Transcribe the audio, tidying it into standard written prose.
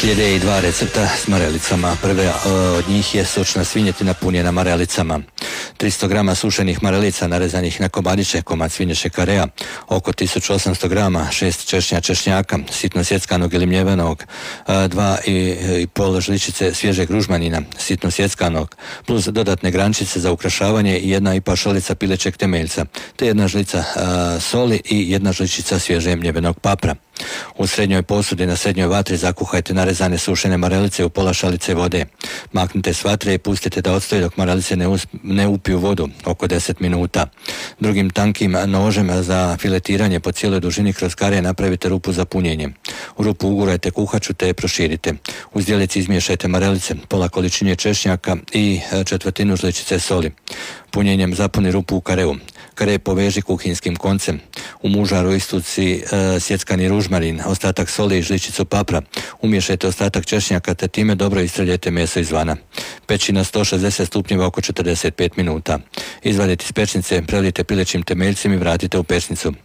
Slijede i dva recepta s marelicama. Prve od njih je sočna svinjetina punjena marelicama. 300 grama sušenih marelica narezanih na komadiće, komad svinješe karea, oko 1800 grama, 6 češnja češnjaka, sitno sjeckanog ili mljevenog, 2,5 žličice svježeg ružmanina, sitno sjeckanog, plus dodatne grančice za ukrašavanje i 1,5 šalica pilećeg temeljca, te 1 žlica soli i 1 žličica svježe mljevenog papra. U srednjoj posudi na srednjoj vatri zakuhajte narezane sušene marelice u pola šalice vode. Maknite s vatre i pustite da odstoji dok marelice ne upiju vodu, oko 10 minuta. Drugim tankim nožem za filetiranje po cijeloj dužini kroz kare napravite rupu za punjenje. U rupu ugurajte kuhaču te je proširite. U zdjelici izmiješajte marelice, pola količine češnjaka i 1/4 žličice soli. Punjenjem zapuni rupu u kareu. Kare poveži kuhinskim koncem. U mužaru istuci sjeckani ružmarin, ostatak soli i žličicu papra. Umiješajte ostatak češnjaka te time dobro istreljajte meso izvana. Peći na 160 stupnjeva oko 45 minuta. Izvadite iz pečnice, prelijte pilećim temeljcem i vratite u pečnicu.